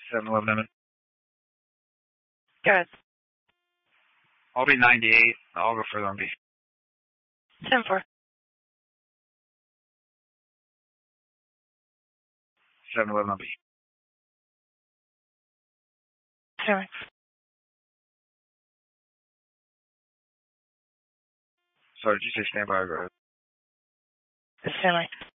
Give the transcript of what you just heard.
7-Eleven. Good. I'll be 98. I'll go further on B. 10-4. 7-Eleven on B. Semi. Sorry, did you say standby or go ahead? Semi.